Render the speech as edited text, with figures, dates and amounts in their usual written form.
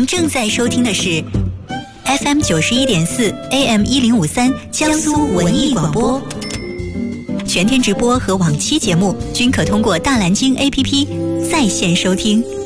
您正在收听的是 FM 91.4 AM 1053江苏文艺广播。全天直播和往期节目均可通过大蓝鲸 APP 在线收听。